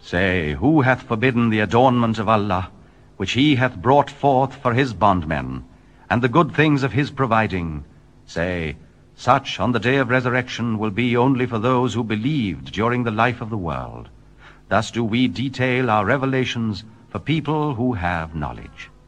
Say, who hath forbidden the adornment of Allah, which he hath brought forth for his bondmen, and the good things of his providing? Say, such on the day of resurrection will be only for those who believed during the life of the world. Thus do we detail our revelations for people who have knowledge.